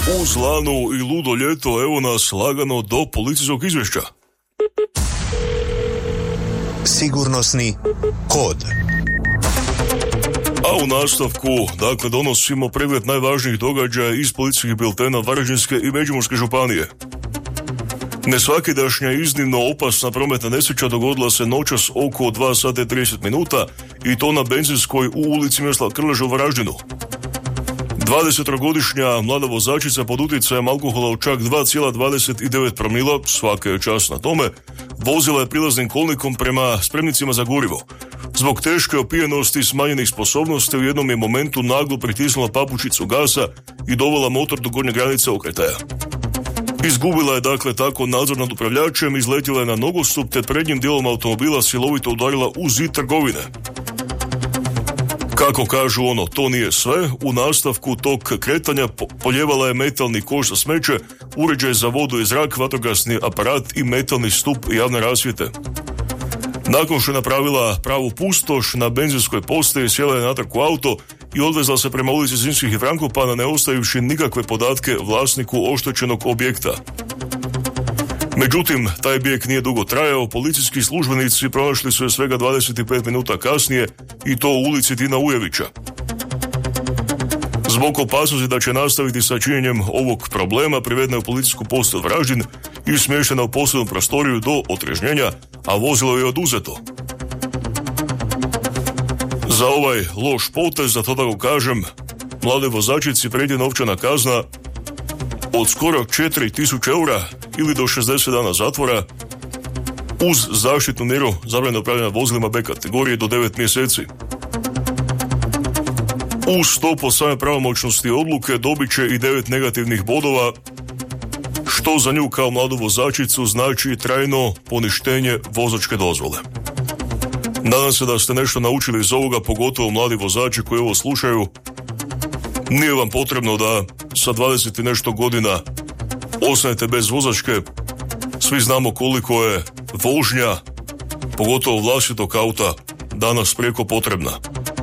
Uz lanu i ludo ljeto, evo nas lagano do policijskog izvješća. Sigurnosni kod. A u nastavku, dakle, donosimo pregled najvažnijih događaja iz policijskih biltena Varaždinske i Međimurske županije. Nesvakidašnja iznimno opasna prometna nesreća dogodila se noćas oko 2 sata i 30 minuta i to na benzinskoj u ulici Miroslava Krleža u Varaždinu. 20-godišnja mlada vozačica pod utjecajem alkohola od čak 2,29 promila, svaka je čast na tome, vozila je prilaznim kolnikom prema spremnicima za gorivo. Zbog teške opijenosti i smanjenih sposobnosti u jednom je momentu naglo pritisnula papučicu gasa i dovela motor do gornje granice okretaja. Izgubila je dakle tako nadzor nad upravljačem, izletjela je na nogostup te prednjim dijelom automobila silovito udarila u zid trgovine. Kako kažu to nije sve, u nastavku tog kretanja poljevala je metalni koš za smeće, uređaj za vodu i zrak, vatrogasni aparat i metalni stup javne rasvjete. Nakon što je napravila pravu pustoš, na benzinskoj postaji sjela je natrag u auto i odvezla se prema ulici Zrinskih i Frankopana, ne ostavivši nikakve podatke vlasniku oštećenog objekta. Međutim, taj bijeg nije dugo trajao, policijski službenici pronašli su je svega 25 minuta kasnije i to u ulici Tina Ujevića. Zbog opasnosti da će nastaviti sa činjenjem ovog problema, privedena je u policijsku postaju Varaždin i smještena u posebnu prostoriju do otrežnjenja, a vozilo je oduzeto. Za ovaj loš potez, da to tako kažem, mlade vozačici prijeti novčana kazna od skoro 4.000 eura ili do 60 dana zatvora uz zaštitnu mjeru zabrane upravljanja vozilima B kategorije do 9 mjeseci. Uz to po same pravomoćnosti odluke dobit će i 9 negativnih bodova, što za nju kao mladu vozačicu znači trajno poništenje vozačke dozvole. Nadam se da ste nešto naučili iz ovoga, pogotovo mladi vozači koji ovo slušaju. Nije vam potrebno da sa 20 i nešto godina ostanete bez vozačke. Svi znamo koliko je vožnja, pogotovo vlastitog auta, danas prijeko potrebna.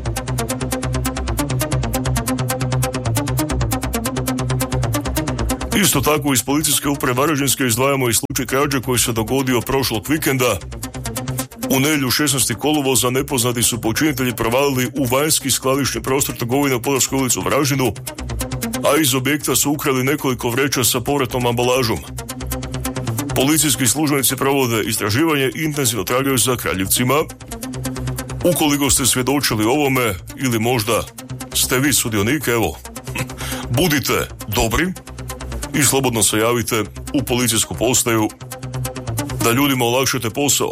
Isto tako iz policijske uprave Varaždinske izdvajamo i slučaj krađe koji se dogodio prošlog vikenda. U nedjelju 16. kolovoza nepoznati su počinitelji provalili u vanjski skladišni prostor trgovine u Podravskoj ulici u Varaždinu, a iz objekta su ukrali nekoliko vreća sa povratnom ambalažom. Policijski službenici provode istraživanje i intenzivno tragaju za kraljevcima. Ukoliko ste svjedočili ovome ili možda ste vi sudionik, evo, budite dobri i slobodno se javite u policijsku postaju da ljudima olakšate posao.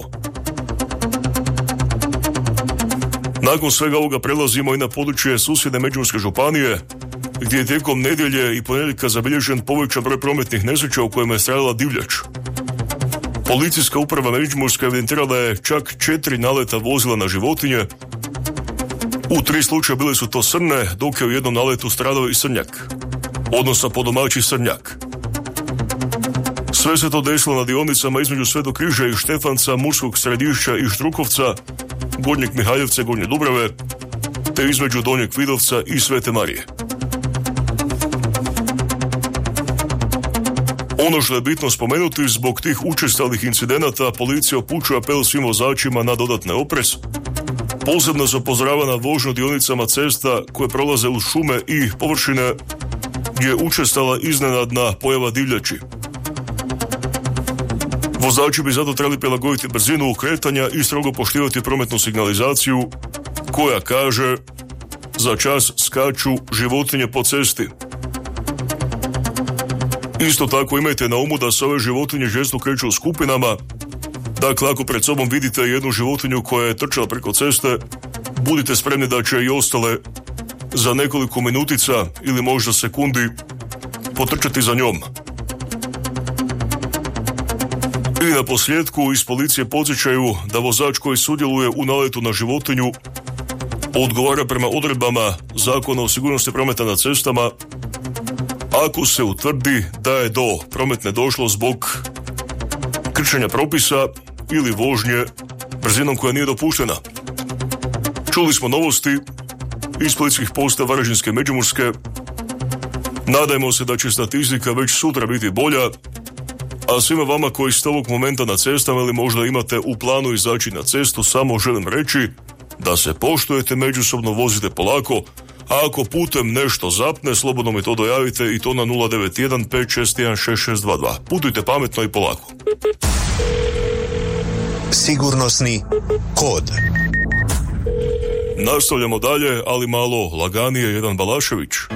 Nakon svega ovoga prelazimo i na područje susjedne Međimurske županije, gdje je tijekom nedjelje i ponedjeljka zabilježen povećan broj prometnih nesreća u kojima je stradala divljač. Policijska uprava Međimurska evidentirala je čak 4 naleta vozila na životinje. U 3 slučaja bile su to srne, dok je u jednom naletu stradao i srnjak, odnosno podomaći srnjak. Sve se to desilo na dionicama između Svetog Križa i Štefanca, Murskog Središća i Štrukovca, Gornjeg Mihaljevca i Gornje Dubrave, te između Donjeg Vidovca i Svete Marije. Ono što je bitno spomenuti, zbog tih učestalih incidenata policija upućuje apel svim vozačima na dodatni oprez. Posebno se upozorava na vožnju dionicama cesta koje prolaze uz šume i površine gdje je učestala iznenadna pojava divljači. Vozači bi zato trebali prilagoditi brzinu kretanja i strogo poštivati prometnu signalizaciju koja kaže: za čas skaču životinje po cesti. Isto tako imajte na umu da se ove životinje često kreću u skupinama. Dakle, ako pred sobom vidite jednu životinju koja je trčala preko ceste, budite spremni da će i ostale za nekoliko minutica ili možda sekundi potrčati za njom. I na posljedku iz policije podsjećaju da vozač koji sudjeluje u naletu na životinju odgovara prema odredbama Zakona o sigurnosti prometa na cestama ako se utvrdi da je do prometne došlo zbog kršenja propisa ili vožnje brzinom koja nije dopuštena. Čuli smo novosti iz policijskih postaja Varaždinske i Međimurske. Nadajmo se da će statistika već sutra biti bolja, a svima vama koji ste ovog momenta na cestama ili možda imate u planu izaći na cestu, samo želim reći da se poštujete, međusobno vozite polako, a ako putem nešto zapne, slobodno mi to dojavite i to na 091 561 6622. Putujte pametno i polako. Sigurnosni kod. Nastavljamo dalje, ali malo laganije. Jedan Balašević.